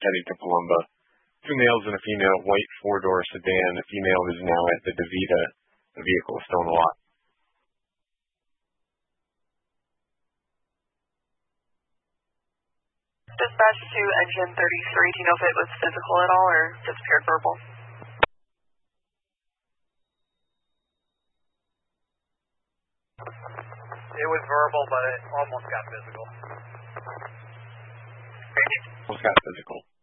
heading to Palumbo. 2 males and a female, white 4-door sedan. The female is now at the DeVita. The vehicle is still in the lot. Dispatch to engine 33, do you know if it was physical at all or just pure verbal? It was verbal, but it almost got physical. Almost got physical.